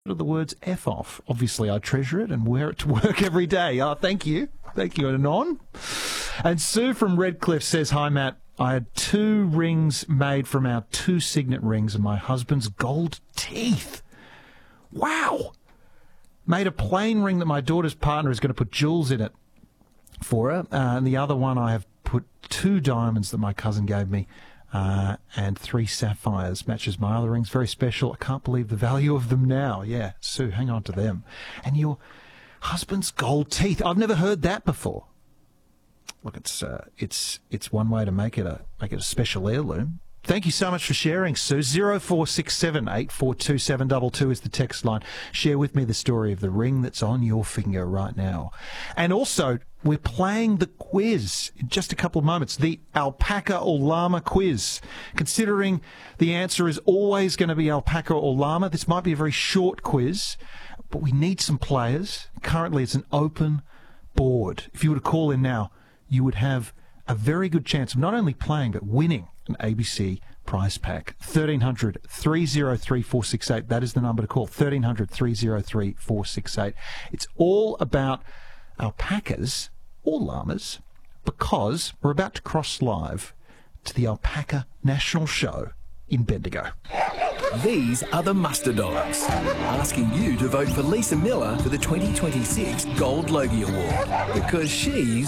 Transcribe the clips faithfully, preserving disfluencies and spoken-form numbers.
the words F off. Obviously, I treasure it and wear it to work every day. Oh, thank you. Thank you, Anon. And Sue from Redcliffe says, hi, Matt. I had two rings made from our two signet rings and my husband's gold teeth. Wow. Made a plain ring that my daughter's partner is going to put jewels in it for her. Uh, and the other one, I have put two diamonds that my cousin gave me. Uh, and three sapphires. Matches my other rings. Very special. I can't believe the value of them now. Yeah, Sue, hang on to them. And your husband's gold teeth. I've never heard that before. Look, it's uh, it's it's one way to make it a make it a special heirloom. Thank you so much for sharing, Sue. zero four six seven eight four two seven two two is the text line. Share with me the story of the ring that's on your finger right now. And also, we're playing the quiz in just a couple of moments, the alpaca or llama quiz. Considering the answer is always going to be alpaca or llama, this might be a very short quiz, but we need some players. Currently, it's an open board. If you were to call in now, you would have a very good chance of not only playing, but winning an A B C prize pack. thirteen hundred, three oh three, four six eight. That is the number to call. thirteen hundred, three oh three, four six eight. It's all about alpacas or llamas because we're about to cross live to the Alpaca National Show in Bendigo. These are the Muster Dogs, asking you to vote for Lisa Miller for the twenty twenty-six Gold Logie Award because she's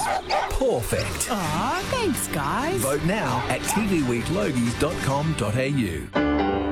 perfect. Aw, thanks, guys. Vote now at t v week logies dot com dot a u.